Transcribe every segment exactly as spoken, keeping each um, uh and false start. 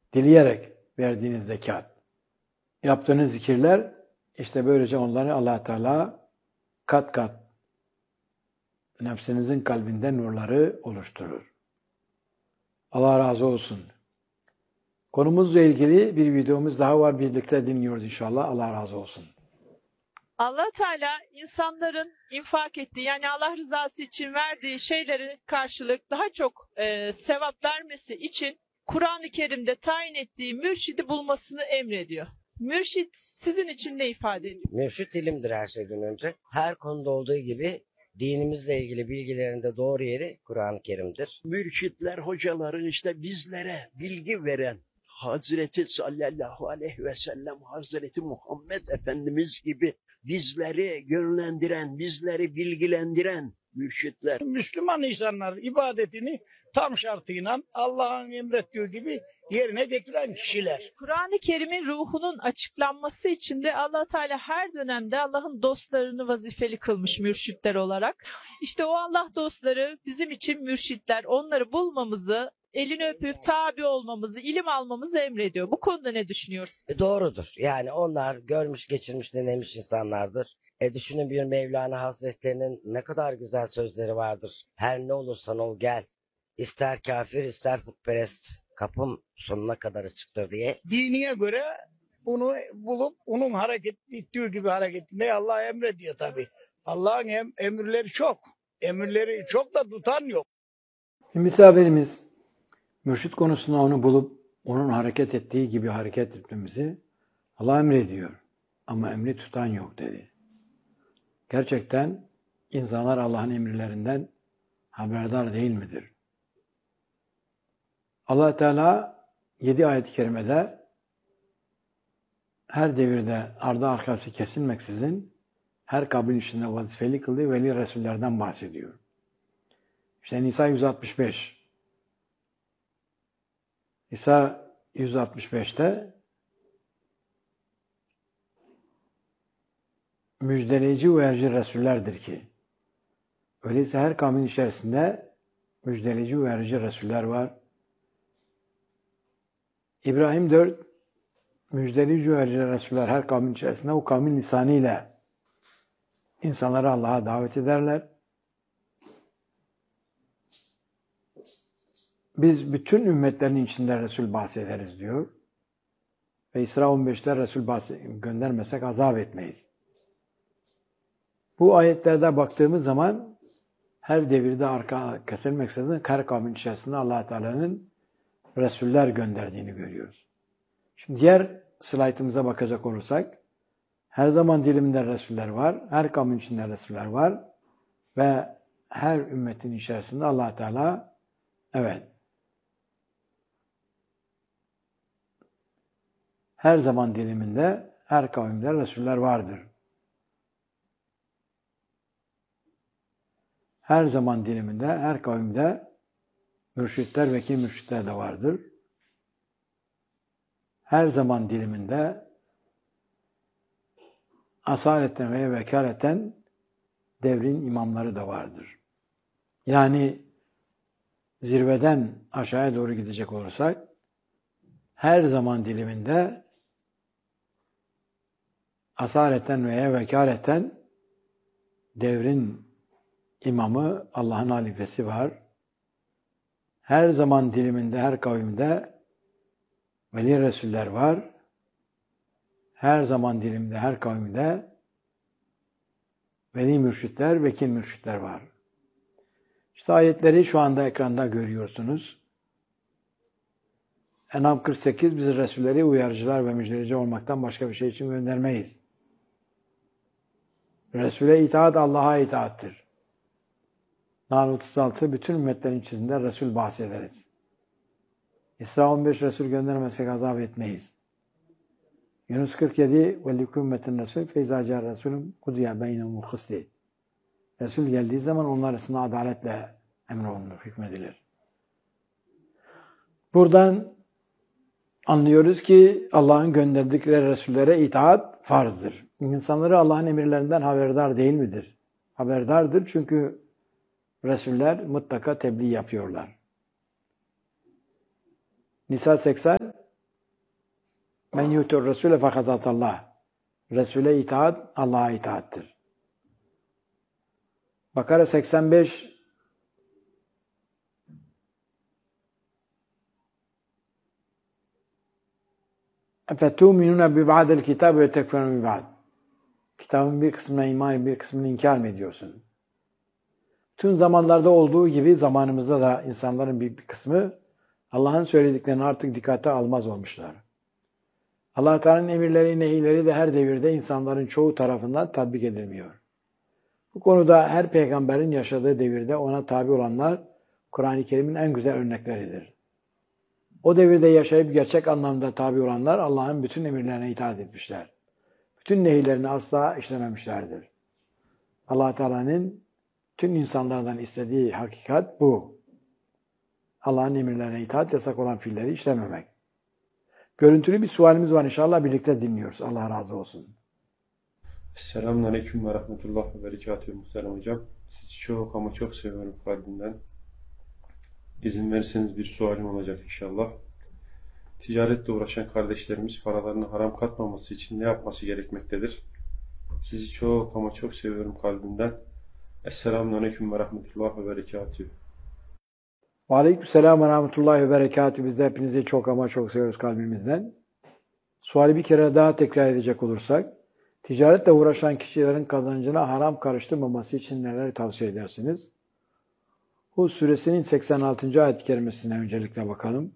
dileyerek verdiğiniz zekat, yaptığınız zikirler, işte böylece onları Allah Teala kat kat nefsinizin kalbinde nurları oluşturur. Allah razı olsun. Konumuzla ilgili bir videomuz daha var. Birlikte dinliyoruz inşallah. Allah razı olsun. Allah Teala insanların infak ettiği, yani Allah rızası için verdiği şeyleri karşılık daha çok e, sevap vermesi için Kur'an-ı Kerim'de tayin ettiği mürşidi bulmasını emrediyor. Mürşit sizin için ne ifade ediyor? Mürşit ilimdir her şeyden önce. Her konuda olduğu gibi dinimizle ilgili bilgilerinde doğru yeri Kur'an-ı Kerim'dir. Mürşitler, hocaların işte bizlere bilgi veren Hazreti sallallahu aleyhi ve sellem, Hazreti Muhammed Efendimiz gibi bizleri yönlendiren, bizleri bilgilendiren mürşitler. Müslüman insanlar ibadetini tam şartıyla Allah'ın emrettiği gibi yerine getiren kişiler. Kur'an-ı Kerim'in ruhunun açıklanması için de Allah Teala her dönemde Allah'ın dostlarını vazifeli kılmış mürşitler olarak. İşte o Allah dostları bizim için mürşitler. Onları bulmamızı, elini öpüp tabi olmamızı, ilim almamızı emrediyor. Bu konuda ne düşünüyorsun? E doğrudur. Yani onlar görmüş, geçirmiş, denemiş insanlardır. E düşünün, bir Mevlana Hazretlerinin ne kadar güzel sözleri vardır. Her ne olursan ol gel. İster kafir, ister putperest. Kapım sonuna kadar açıktır diye. Diniye göre onu bulup onun hareket ettiği gibi hareket etmeyi Allah emrediyor tabii. Allah'ın em emirleri çok. Emirleri çok da tutan yok. Misafirimiz mürşit konusunda onu bulup onun hareket ettiği gibi hareket etmemizi Allah emrediyor. Ama emri tutan yok dedi. Gerçekten insanlar Allah'ın emirlerinden haberdar değil midir? Allah Teala yedi ayet-i kerimede her devirde ardı arkası kesilmeksizin her kabrin içinde vazifeli kıldığı veli Resullerden bahsediyor. İşte Nisa yüz altmış beş. Nisa yüz altmış beşte müjdeleyici uyarıcı Resullerdir ki, öyleyse her kavmin içerisinde müjdeleyici uyarıcı Resuller var. İbrahim dört, müjdeleyici uyarıcı Resuller her kavmin içerisinde o kavmin lisanıyla insanları Allah'a davet ederler. Biz bütün ümmetlerin içinde Resul bahsederiz diyor. Ve İsra on beşte Resul göndermesek azap etmeyiz. Bu ayetlerde baktığımız zaman her devirde arka kesilmeksizin her kavmin içerisinde Allah Teala'nın Resuller gönderdiğini görüyoruz. Şimdi diğer slaytımıza bakacak olursak, her zaman diliminde Resuller var, her kavmin içinde Resuller var ve her ümmetin içerisinde Allah Teala, evet, her zaman diliminde her kavimde Resuller vardır. Her zaman diliminde her kavimde mürşitler, vekil mürşitler de vardır. Her zaman diliminde asaleten ve vekaleten devrin imamları da vardır. Yani zirveden aşağıya doğru gidecek olursak, her zaman diliminde asaleten veya vekaleten devrin imamı, Allah'ın halifesi var. Her zaman diliminde, her kavimde veli Resuller var. Her zaman diliminde, her kavimde veli mürşitler, vekil mürşitler var. İşte ayetleri şu anda ekranda görüyorsunuz. En'am kırk sekiz, biz Resulleri uyarıcılar ve müjdeleyici olmaktan başka bir şey için göndermeyiz. Resul'e itaat Allah'a itaattir. Nahl otuz altı, bütün ümmetlerin içinde Resul bahsederiz. İsra on beş, Resul göndermesek azap etmeyiz. Yunus kırk yedi, ve likümmetin Resul feyza car Resulüm kudiya beynehumul kısti. Resul geldiği zaman onlar arasında adaletle emrolunur, hükmedilir. Buradan anlıyoruz ki Allah'ın gönderdikleri Resullere itaat farzdır. İnsanları Allah'ın emirlerinden haberdar değil midir? Haberdardır çünkü Resuller mutlaka tebliğ yapıyorlar. Nisa seksen, Men yutur Resul'e fakat atallah. Resul'e itaat Allah'a itaattir. Bakara seksen beş اَفَتُؤْمِنُونَ بِبَعْدِ الْكِتَابِ وَتَكْفُرُونَ بِبَعْدِ. Kitabın bir kısmına iman, bir kısmını inkar mı ediyorsun? Tüm zamanlarda olduğu gibi zamanımızda da insanların bir, bir kısmı Allah'ın söylediklerini artık dikkate almaz olmuşlar. Allah Teala'nın emirleri, nehirleri de her devirde insanların çoğu tarafından tatbik edilmiyor. Bu konuda her peygamberin yaşadığı devirde ona tabi olanlar Kur'an-ı Kerim'in en güzel örnekleridir. O devirde yaşayıp gerçek anlamda tabi olanlar Allah'ın bütün emirlerine itaat etmişler. Bütün nehirlerini asla işlememişlerdir. Allah Teala'nın tüm insanlardan istediği hakikat bu. Allah'ın emirlerine itaat, yasak olan fiilleri işlememek. Görüntülü bir sualimiz var, inşallah birlikte dinliyoruz. Allah razı olsun. Selamünaleyküm ve rahmetullah ve berekatühü muhterem hocam. Sizi çok ama çok seviyorum kalbimden. İzin verirseniz bir sualim olacak inşallah. Ticaretle uğraşan kardeşlerimiz paralarını haram katmaması için ne yapması gerekmektedir? Sizi çok ama çok seviyorum kalbimden. Esselamunaleyküm ve rahmetullah ve berekatühü. Ve aleykümselam ve rahmetullahi ve berekatü. Biz de hepinizi çok ama çok seviyoruz kalbimizden. Suali bir kere daha tekrar edecek olursak, ticaretle uğraşan kişilerin kazancına haram karıştırmaması için neler tavsiye edersiniz? Hud suresinin seksen altıncı ayet-i kerimesine öncelikle bakalım.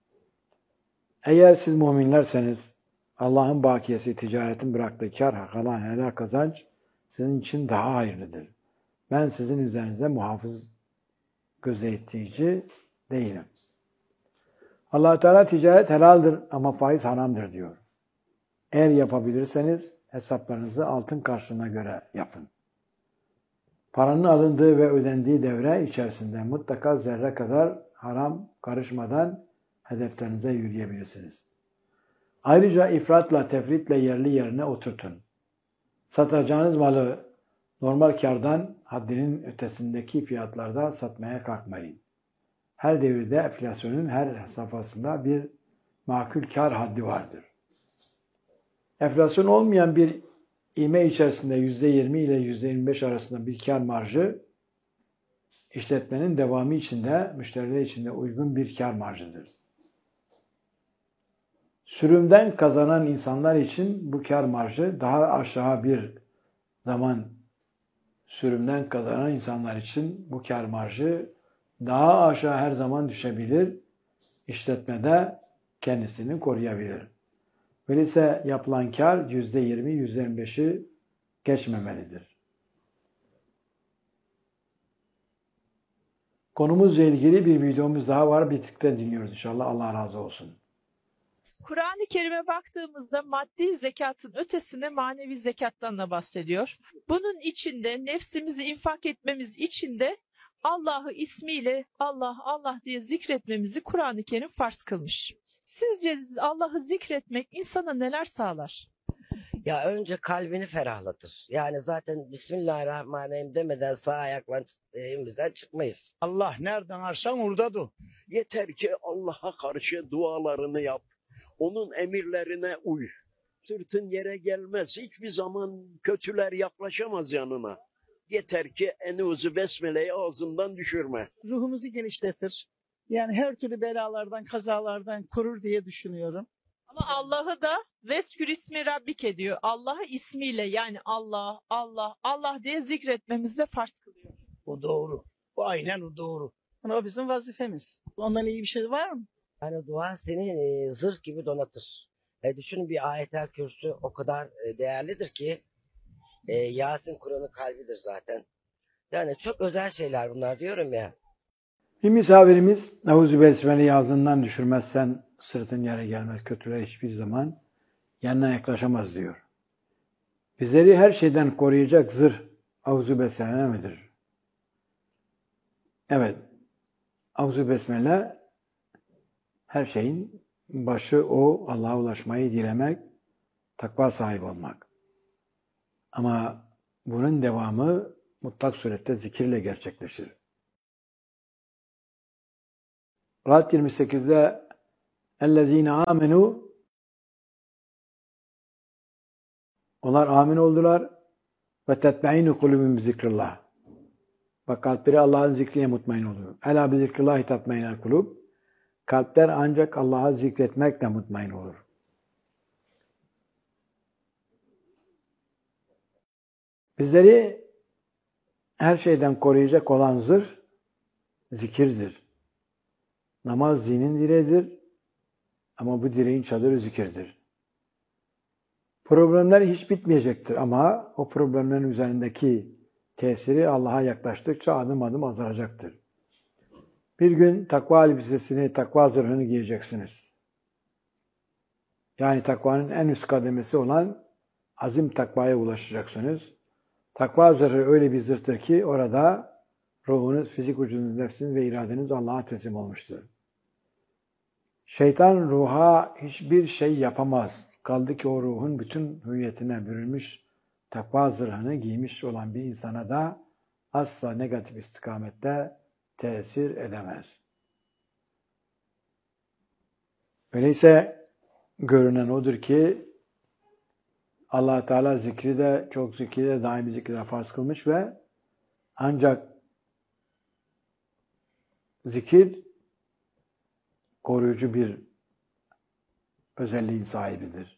Eğer siz müminlerseniz, Allah'ın bakiyesi ticaretin bıraktığı kar, kalan helal kazanç sizin için daha hayırlıdır. Ben sizin üzerinizde muhafız, gözetleyici değilim. Allah Teala ticaret helaldir ama faiz haramdır diyor. Eğer yapabilirseniz hesaplarınızı altın karşılığına göre yapın. Paranın alındığı ve ödendiği devre içerisinde mutlaka zerre kadar haram karışmadan hedeflerinize yürüyebilirsiniz. Ayrıca ifratla, tefritle yerli yerine oturtun. Satacağınız malı normal kardan haddinin ötesindeki fiyatlarda satmaya kalkmayın. Her devirde enflasyonun her safhasında bir makul kar haddi vardır. Enflasyon olmayan bir ivme içerisinde yüzde yirmi ile yüzde yirmi beş arasında bir kar marjı, işletmenin devamı içinde, müşteriler içinde uygun bir kar marjıdır. Sürümden kazanan insanlar için bu kar marjı daha aşağı bir zaman, sürümden kazanan insanlar için bu kar marjı daha aşağı her zaman düşebilir, işletmede kendisini koruyabilir. Öyleyse yapılan kar yüzde yirmi, yüzde yirmi beşi geçmemelidir. Konumuzla ilgili bir videomuz daha var. Birlikte dinliyoruz inşallah. Allah razı olsun. Kur'an-ı Kerim'e baktığımızda maddi zekatın ötesinde manevi zekattan da bahsediyor. Bunun içinde nefsimizi infak etmemiz için de Allah'ı ismiyle Allah Allah diye zikretmemizi Kur'an-ı Kerim farz kılmış. Sizce Allah'ı zikretmek insana neler sağlar? Ya önce kalbini ferahlatır. Yani zaten Bismillahirrahmanirrahim demeden sağ ayakla evimizden çıkmayız. Allah nereden arsan oradadır. Yeter ki Allah'a karşı dualarını yap. Onun emirlerine uy. Sırtın yere gelmez. Hiçbir zaman kötüler yaklaşamaz yanına. Yeter ki Eûzü Besmele'yi ağzından düşürme. Ruhumuzu genişletir. Yani her türlü belalardan, kazalardan korur diye düşünüyorum. Ama Allah'ı da veskür ismi Rabbik ediyor. Allah'ı ismiyle yani Allah, Allah, Allah diye zikretmemizi de farz kılıyor. O doğru. O aynen o doğru. Yani o bizim vazifemiz. Ondan iyi bir şey var mı? Yani dua seni e, zırh gibi donatır. E, düşünün bir ayetel kürsü o kadar e, değerlidir ki e, Yasin Kur'an'ın kalbidir zaten. Yani çok özel şeyler bunlar diyorum ya. Bir misafirimiz Eûzü Besmele'yi ağzından düşürmezsen sırtın yere gelmez. Kötüler hiçbir zaman yanına yaklaşamaz diyor. Bizleri her şeyden koruyacak zırh Eûzü Besmele midir? Evet. Eûzü Besmele her şeyin başı o. Allah'a ulaşmayı dilemek, takva sahibi olmak. Ama bunun devamı mutlak surette zikirle gerçekleşir. Ra'd yirmi sekizde اَلَّذ۪ينَ آمَنُوا Onlar amin oldular. Ve tetbe'inu kulubum bi zikrillah. Bak kalpleri Allah'ın zikriyle mutmain oluyor. Ela bi zikrillahi tatmainel kulub. Kalpler ancak Allah'a zikretmekle mutmain olur. Bizleri her şeyden koruyacak olan zırh zikirdir. Namaz dinin direğidir. Ama bu direğin çadırı zikirdir. Problemler hiç bitmeyecektir ama o problemlerin üzerindeki tesiri Allah'a yaklaştıkça adım adım azalacaktır. Bir gün takva elbisesini, takva zırhını giyeceksiniz. Yani takvanın en üst kademesi olan azim takvaya ulaşacaksınız. Takva zırhı öyle bir zırhtır ki orada ruhunuz, fizik vücudunuz, nefsiniz ve iradeniz Allah'a teslim olmuştur. Şeytan ruha hiçbir şey yapamaz. Kaldı ki o ruhun bütün hüviyetine bürünmüş takva zırhını giymiş olan bir insana da asla negatif istikamette tesir edemez. Öyleyse görünen odur ki Allah Teala zikri de çok zikri de daimi zikri de farz kılmış ve ancak zikir koruyucu bir özelliğin sahibidir.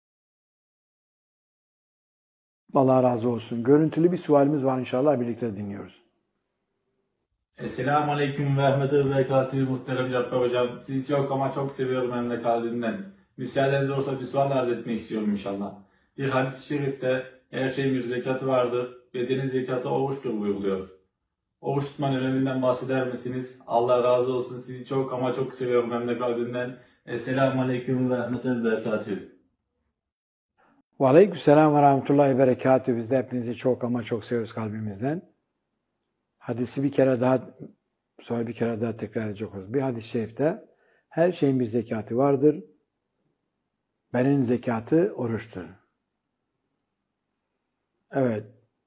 Allah razı olsun. Görüntülü bir sualimiz var inşallah birlikte dinliyoruz. Esselamu Aleyküm ve Rahmetü ve Berekatühü muhterem Cabbar Hocam. Sizi çok ama çok seviyorum hem de kalbimden. Müsaadeniz olursa bir sual arz etmek istiyorum inşallah. Bir hadis-i şerifte her şeyin bir zekatı vardır. Bedenin zekatı oruçtur buyuruluyor. Oruç tutmanın öneminden bahseder misiniz? Allah razı olsun. Sizi çok ama çok seviyorum hem de kalbimden. Esselamu Aleyküm ve Rahmetü ve Berekatühü. Ve aleykümselam ve rahmetullahi ve berekatühü. Biz de hepinizi çok ama çok seviyoruz kalbimizden. Hadisi bir kere daha, sonra bir kere daha tekrar edecek oluruz. Bir hadis-i şerifte her şeyin bir zekatı vardır. Bedenin zekatı oruçtur. Evet.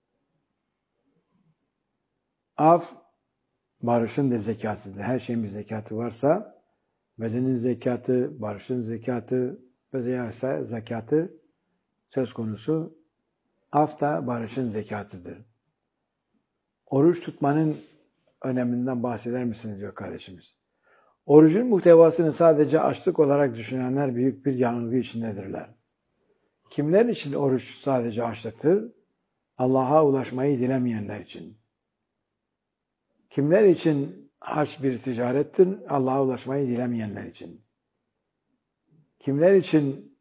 Af, barışın da zekatıdır. Her şeyin bir zekatı varsa, bedenin zekatı, barışın zekatı ve ziyarsa zekatı söz konusu. Af da barışın zekatıdır. Oruç tutmanın öneminden bahseder misiniz diyor kardeşimiz. Orucun muhtevasını sadece açlık olarak düşünenler büyük bir yanılgı içindedirler. Kimler için oruç sadece açlıktır? Allah'a ulaşmayı dilemeyenler için. Kimler için hac bir ticarettir? Allah'a ulaşmayı dilemeyenler için. Kimler için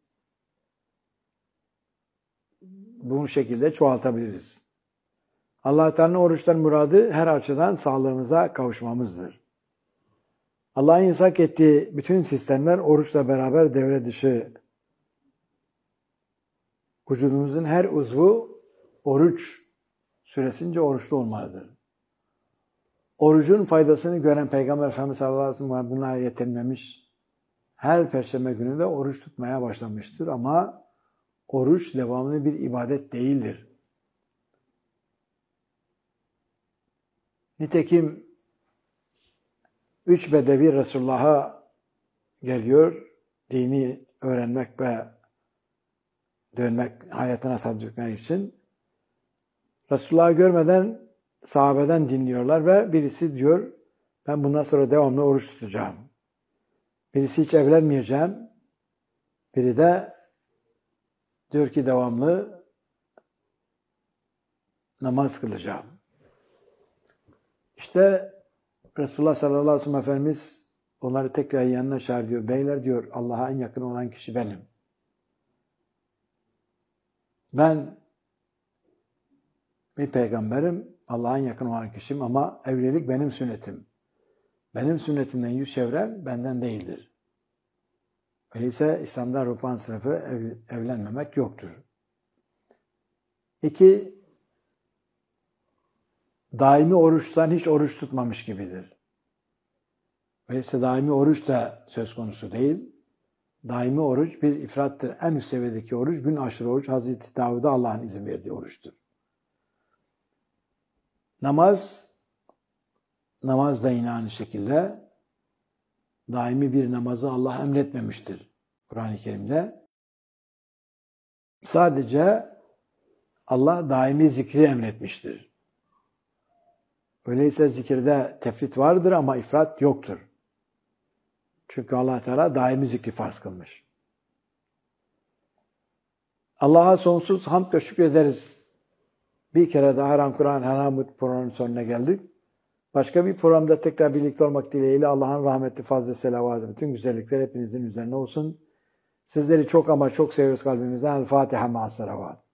bu şekilde çoğaltabiliriz? Allah-u Teala'nın oruçtan muradı her açıdan sağlığımıza kavuşmamızdır. Allah'ın yasak ettiği bütün sistemler oruçla beraber devre dışı. Vücudumuzun her uzvu oruç süresince oruçlu olmalıdır. Orucun faydasını gören Peygamber Efendimiz sallallahu aleyhi ve sellem bunlara yetinmemiş. Her perşembe günü de oruç tutmaya başlamıştır ama oruç devamlı bir ibadet değildir. Nitekim üç bedevi Resulullah'a geliyor, dini öğrenmek ve dönmek, hayatına tatbik için. Resulullah'ı görmeden sahabeden dinliyorlar ve birisi diyor, ben bundan sonra devamlı oruç tutacağım. Birisi hiç evlenmeyeceğim. Biri de diyor ki devamlı namaz kılacağım. İşte Resulullah sallallahu aleyhi ve sellem Efendimiz onları tekrar yanına çağırıyor. Beyler diyor, Allah'a en yakın olan kişi benim. Ben bir peygamberim, Allah'a en yakın olan kişiyim ama evlilik benim sünnetim. Benim sünnetimden yüz çeviren benden değildir. Öyleyse İslam'da ruhban sınıfı ev, evlenmemek yoktur. İki, daimi oruçtan hiç oruç tutmamış gibidir. Öyleyse daimi oruç da söz konusu değil. Daimi oruç bir ifrattır. En üst seviyedeki oruç, gün aşırı oruç, Hazreti Davud'a Allah'ın izin verdiği oruçtur. Namaz, namaz da yine aynı şekilde daimi bir namazı Allah emretmemiştir Kur'an-ı Kerim'de. Sadece Allah daimi zikri emretmiştir. Öyleyse zikirde tefrit vardır ama ifrat yoktur. Çünkü Allah Teala daimi zikri farz kılmış. Allah'a sonsuz hamd ve şükrederiz. Bir kere daha Haram Kur'an Haramut programının sonuna geldik. Başka bir programda tekrar birlikte olmak dileğiyle Allah'ın rahmeti, fazla selavatı, bütün güzellikler hepinizin üzerine olsun. Sizleri çok ama çok seviyoruz kalbimizden. El Fatiha ma'as salavat.